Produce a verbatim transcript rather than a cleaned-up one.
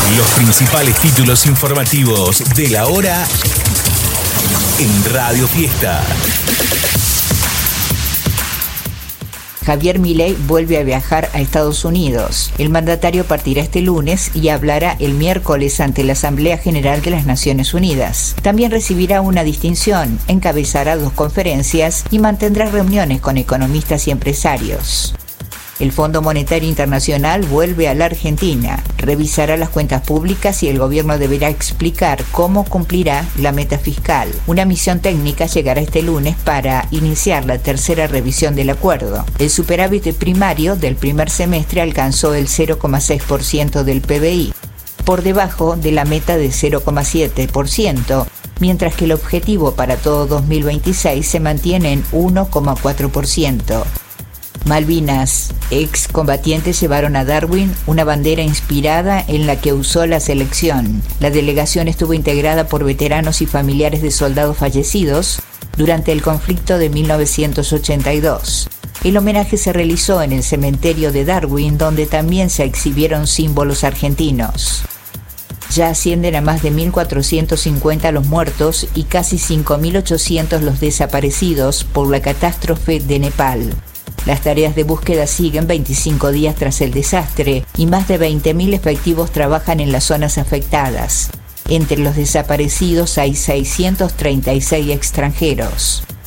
Los principales títulos informativos de la hora en Radio Fiesta. Javier Milei vuelve a viajar a Estados Unidos. El mandatario partirá este lunes y hablará el miércoles ante la Asamblea General de las Naciones Unidas. También recibirá una distinción, encabezará dos conferencias y mantendrá reuniones con economistas y empresarios. El Fondo Monetario Internacional vuelve a la Argentina, revisará las cuentas públicas y el gobierno deberá explicar cómo cumplirá la meta fiscal. Una misión técnica llegará este lunes para iniciar la tercera revisión del acuerdo. El superávit primario del primer semestre alcanzó el cero coma seis por ciento del P B I, por debajo de la meta de cero coma siete por ciento, mientras que el objetivo para todo dos mil veintiséis se mantiene en uno coma cuatro por ciento. Malvinas. Excombatientes llevaron a Darwin una bandera inspirada en la que usó la selección. La delegación estuvo integrada por veteranos y familiares de soldados fallecidos durante el conflicto de mil novecientos ochenta y dos. El homenaje se realizó en el cementerio de Darwin, donde también se exhibieron símbolos argentinos. Ya ascienden a más de mil cuatrocientos cincuenta los muertos y casi cinco mil ochocientos los desaparecidos por la catástrofe de Nepal. Las tareas de búsqueda siguen veinticinco días tras el desastre y más de veinte mil efectivos trabajan en las zonas afectadas. Entre los desaparecidos hay seiscientos treinta y seis extranjeros.